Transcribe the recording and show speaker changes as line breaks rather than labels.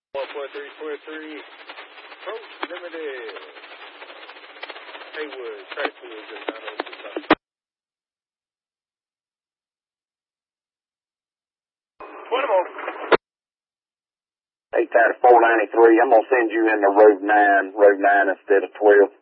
14343, approach limited. Haywood, track 2 is just 902. 20 more.
8 493, I'm going to send you into road 9 instead of 12.